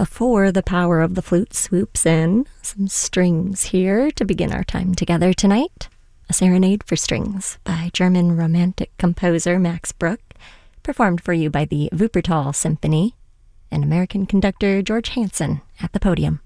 Before the power of the flute swoops in, some strings here to begin our time together tonight. A Serenade for Strings by German Romantic composer Max Bruch, performed for you by the Wuppertal Symphony and American conductor George Hansen at the podium.